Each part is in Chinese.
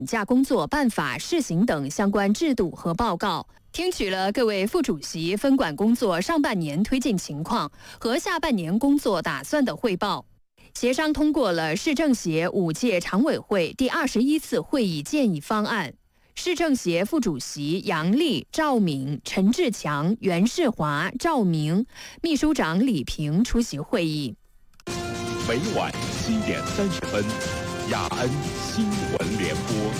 假工作办法试行等相关制度和报告，听取了各位副主席分管工作上半年推进情况和下半年工作打算的汇报，协商通过了市政协5届常委会第21次会议建议方案。市政协副主席杨丽、赵敏、陈志强、袁世华、赵明，秘书长李平出席会议。 每晚7点30分，雅安新闻联播。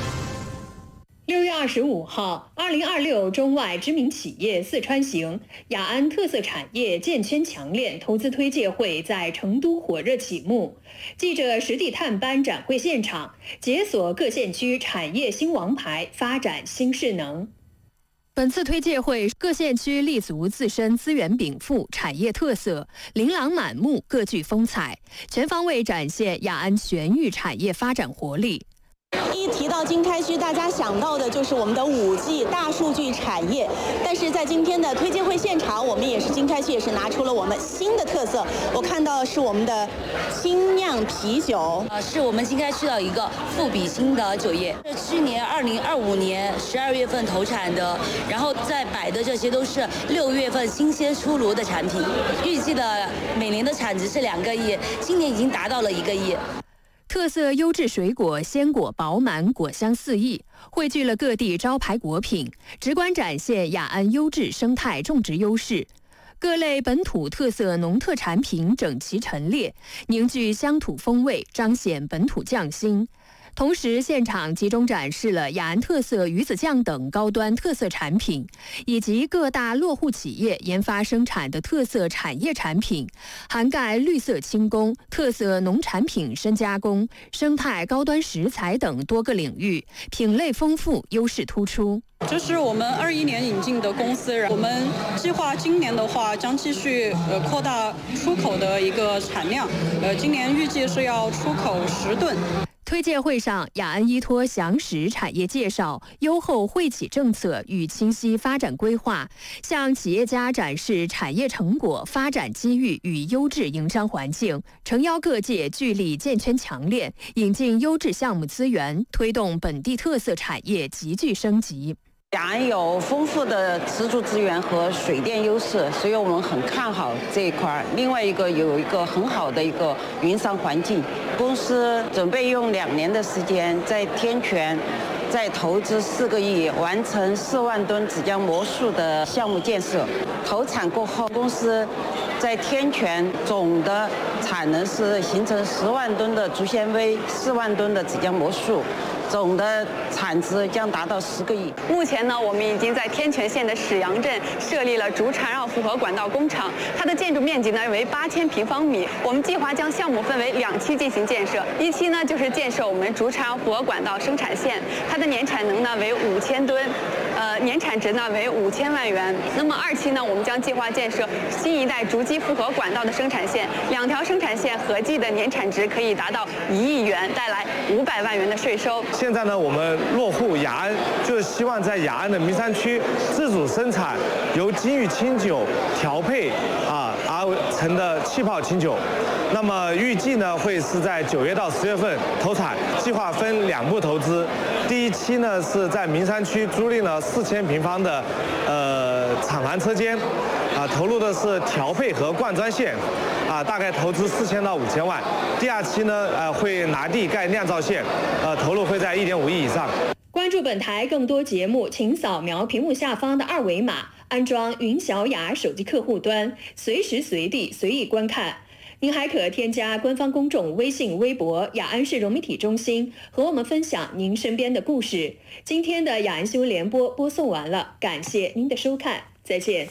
6月25号，2026中外知名企业四川行雅安特色产业建圈强链投资推介会在成都火热启幕。记者实地探班展会现场，解锁各县区产业新王牌，发展新势能。本次推介会，各县区立足自身资源禀赋、产业特色，琳琅满目，各具风采，全方位展现雅安全域产业发展活力。 一提到经开区，大家想到的就是我们的5G 大数据产业。但是在今天的推介会现场，我们也是经开区也是拿出了我们新的特色。我看到是我们的精酿啤酒， 是我们经开区的一个富比新的酒业，是去年2025年12月份投产的，然后在摆的这些都是6月份新鲜出炉的产品，预计的每年的产值是2个亿，今年已经达到了1个亿。 特色优质水果鲜果饱满，果香四溢，汇聚了各地招牌果品，直观展现雅安优质生态种植优势。各类本土特色农特产品整齐陈列，凝聚乡土风味，彰显本土匠心。同时，现场集中展示了雅安特色鱼子酱等高端特色产品，以及各大落户企业研发生产的特色产业产品，涵盖绿色轻工、特色农产品深加工、生态高端食材等多个领域，品类丰富，优势突出。 这是我们21年引进的公司，我们计划今年的话将继续扩大出口的一个产量，今年预计是要出口10吨。 推介会上，雅安依托详实产业介绍、优厚惠企政策与清晰发展规划，向企业家展示产业成果、发展机遇与优质营商环境，诚邀各界聚力建圈强链，引进优质项目资源，推动本地特色产业急剧升级。 雅安有丰富的植株资源和水电优势，所以我们很看好这一块。另外一个有一个很好的一个营商环境，公司准备用2年的时间在天泉再投资4个亿，完成4万吨纸浆模塑的项目建设。投产过后，公司在天泉总的产能是形成10万吨的竹纤维，4万吨的纸浆模塑。总的产值将达到10个亿。 目前呢，我们已经在天泉县的始阳镇设立了主缠绕复合管道工厂，它的建筑面积呢为8000平方米。我们计划将项目分为2期进行建设，一期呢就是建设我们主缠绕复合管道生产线，它的年产能呢为5000吨，年产值呢为5000万元。那么2期呢，我们将计划建设新一代竹基复合管道的生产线，2条生产线合计的年产值可以达到1亿元，带来500万元的税收。 现在呢，我们落户雅安，就是希望在雅安的名山区自主生产由金玉清酒调配而成的气泡清酒。那么预计呢会是在9月到10月份投产，计划分2步投资。第一期呢是在名山区租赁了4000平方的厂房车间，投入的是调配和灌装线，大概投资4000到5000万。第2期呢会拿地盖酿造线，投入会在1.5亿以上。 关注本台更多节目，请扫描屏幕下方的2维码，安装云小雅手机客户端，随时随地随意观看。您还可添加官方公众微信、微博雅安市融媒体中心，和我们分享您身边的故事。今天的雅安新闻联播播送完了，感谢您的收看，再见。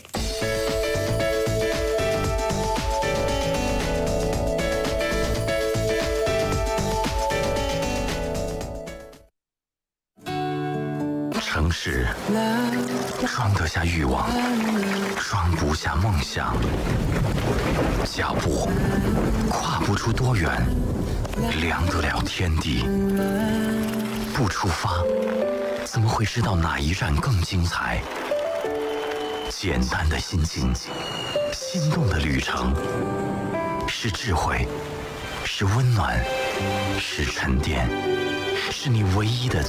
城市装得下欲望，装不下梦想。脚步跨不出多远，量得了天地。不出发，怎么会知道哪一站更精彩？简单的心境，心动的旅程，是智慧，是温暖，是沉淀。 是你唯一的